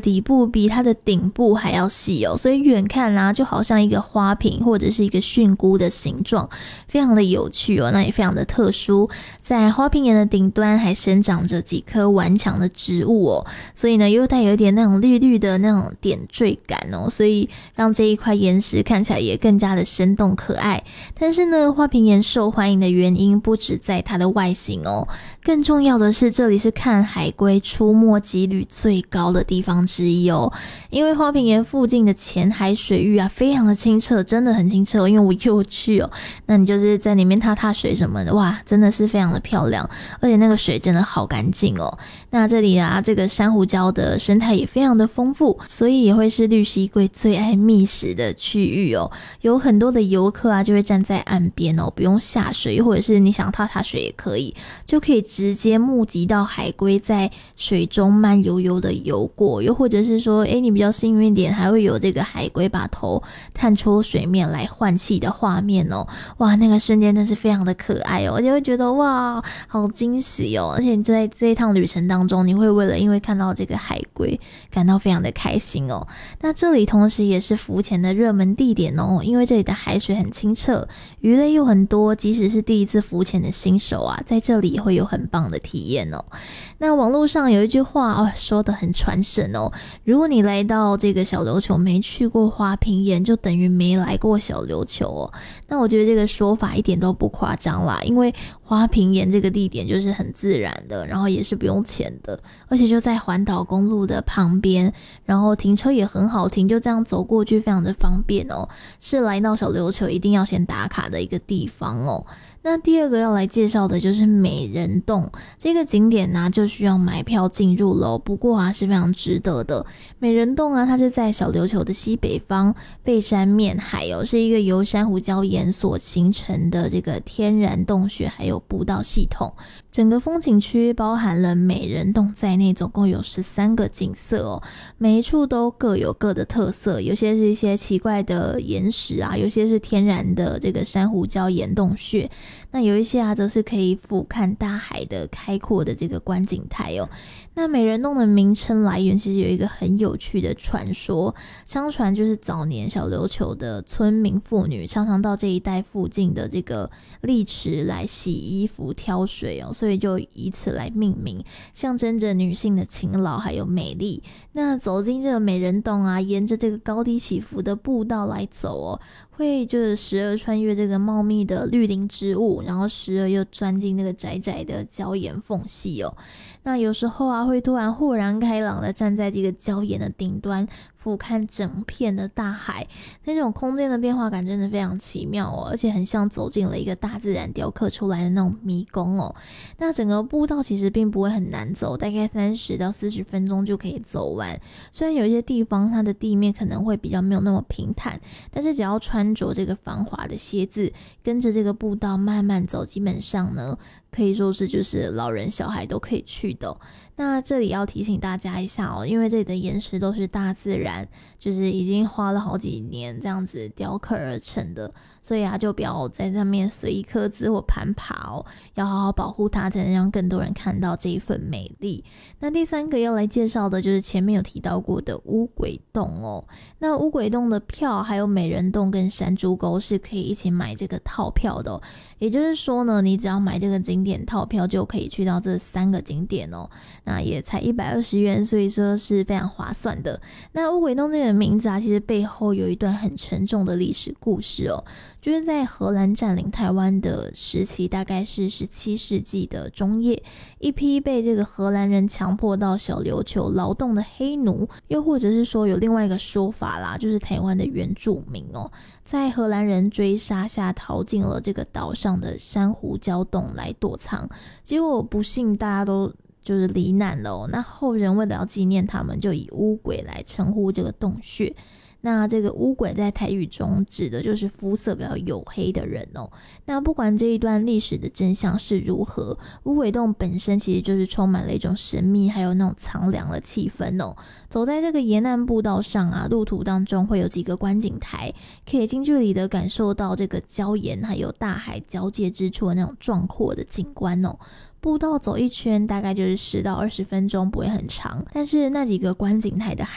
底部比它的顶部还要细哦，所以远看啊就好像一个花瓶或者是一个蕈菇的形状，非常的有趣哦，那也非常的特殊。在花瓶岩的顶端还生长着几棵顽强的植物哦，所以呢又带有一点那种绿绿的那种点缀感哦，所以让这一块岩石看起来也更加的生动可爱。但是呢，花瓶岩受欢迎的原因不止在它的外形哦，更重要的是这里是看海龟出没几率最高的地方之一哦。因为花瓶岩附近的浅海水域啊非常的清澈，真的很清澈哦，因为我又去哦，那你就是在里面踏水什么的，哇，真的是非常的漂亮，而且那个水真的好干净哦。那这里啊这个珊瑚礁的生态也非常的丰富，所以也会是绿蜥龟最爱觅食的区域哦。有很多的游客啊就会站在岸边哦，不用下水，或者是你想踏水也可以，就可以直接目击到海龟在水中慢悠悠的游过，又或者是说你比较幸运一点，还会有这个海龟把头探出水面来换气的画面哦。哇，那个瞬间真是非常的可爱哦，而且会觉得哇好惊喜哦，而且你在这一趟旅程当中，你会因为看到这个海龟感到非常的开心哦。那这里同时也是浮潜的热门地点哦，因为这里的海水很清澈，鱼类又很多，即使是第一次浮潜的新手啊，在这里也会有很棒的体验哦。那网络上有一句话说得很传神哦，如果你来到这个小琉球没去过花瓶岩，就等于没来过小琉球哦。那我觉得这个说法一点都不夸张啦，因为花瓶岩这个地点就是很自然的，然后也是不用钱的，而且就在环岛公路的旁边，然后停车也很好停，就这样走过去非常的方便哦，是来到小琉球一定要先打卡的一个地方哦。那第二个要来介绍的就是美人洞，这个景点呢就需要买票进入咯，不过啊是非常值得的。美人洞啊它是在小琉球的西北方，背山面海哦，是一个由珊瑚礁岩所形成的这个天然洞穴还有步道系统。整个风景区包含了美人洞在内，总共有13个景色哦，每一处都各有各的特色，有些是一些奇怪的岩石啊，有些是天然的这个珊瑚礁岩洞穴，那有一些啊则是可以俯瞰大海的开阔的这个观景台哦。那美人洞的名称来源其实有一个很有趣的传说，相传就是早年小琉球的村民妇女常常到这一带附近的这个砾池来洗衣服挑水哦，所以就以此来命名，象征着女性的勤劳还有美丽。那走进这个美人洞啊，沿着这个高低起伏的步道来走哦，会就是时而穿越这个茂密的绿林植物，然后时而又钻进那个窄窄的礁岩缝隙哦。那有时候啊会突然豁然开朗的站在这个礁岩的顶端，俯瞰整片的大海，那种空间的变化感真的非常奇妙哦，而且很像走进了一个大自然雕刻出来的那种迷宫哦。那整个步道其实并不会很难走，大概30到40分钟就可以走完。虽然有一些地方它的地面可能会比较没有那么平坦，但是只要穿着这个防滑的鞋子，跟着这个步道慢慢走，基本上呢可以说是就是老人小孩都可以去的哦。那这里要提醒大家一下哦，因为这里的岩石都是大自然就是已经花了好几年这样子雕刻而成的，所以啊就不要在上面随意刻字或攀爬哦，要好好保护它，才能让更多人看到这一份美丽。那第三个要来介绍的就是前面有提到过的乌鬼洞哦。那乌鬼洞的票还有美人洞跟山猪沟是可以一起买这个套票的哦，也就是说呢，你只要买这个景点套票就可以去到这3个景点哦，那也才120元，所以说是非常划算的。那乌鬼洞这个名字啊，其实背后有一段很沉重的历史故事哦，就是在荷兰占领台湾的时期，大概是17世纪的中叶，一批被这个荷兰人强迫到小琉球劳动的黑奴，又或者是说有另外一个说法啦，就是台湾的原住民哦，在荷兰人追杀下逃进了这个岛上的珊瑚礁洞来躲藏，结果不幸大家都就是罹难了哦。那后人为了要纪念他们，就以乌鬼来称呼这个洞穴。那这个乌鬼在台语中指的就是肤色比较黝黑的人哦。那不管这一段历史的真相是如何，乌鬼洞本身其实就是充满了一种神秘还有那种苍凉的气氛哦。走在这个沿岸步道上啊，路途当中会有几个观景台，可以近距离的感受到这个礁岩还有大海交界之处的那种壮阔的景观哦。步道走一圈大概就是10到20分钟，不会很长，但是那几个观景台的